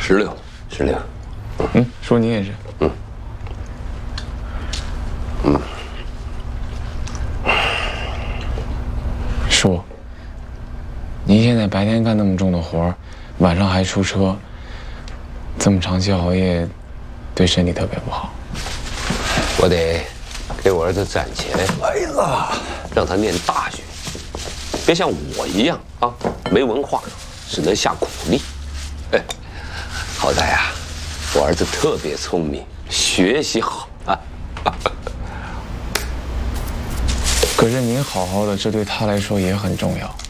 16。 叔你也是。叔，您现在白天干那么重的活，晚上还出车，这么长期熬夜，对身体特别不好。 我得给我儿子攒钱， 来了， 让他念大学，别像我一样啊，没文化，只能下苦力。哎，好在呀，我儿子特别聪明，学习好啊。 可是您好好的，这对他来说也很重要。